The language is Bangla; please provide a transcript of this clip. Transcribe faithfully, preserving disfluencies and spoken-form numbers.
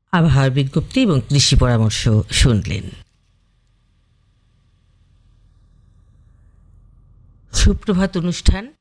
আবহাওয়ার বিজ্ঞপ্তি এবং কৃষি পরামর্শ শুনলেন। সুপ্রভাত অনুষ্ঠান